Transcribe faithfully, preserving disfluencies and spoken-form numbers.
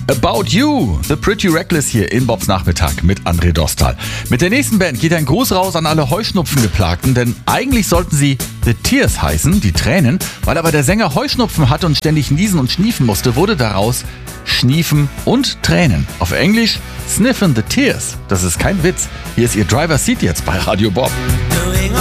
About You, The Pretty Reckless hier in Bobs Nachmittag mit André Dostal. Mit der nächsten Band geht ein Gruß raus an alle Heuschnupfengeplagten, denn eigentlich sollten sie The Tears heißen, die Tränen. Weil aber der Sänger Heuschnupfen hatte und ständig niesen und schniefen musste, wurde daraus Schniefen und Tränen. Auf Englisch Sniffin' the Tears. Das ist kein Witz. Hier ist ihr Driver Seat jetzt bei Radio Bob.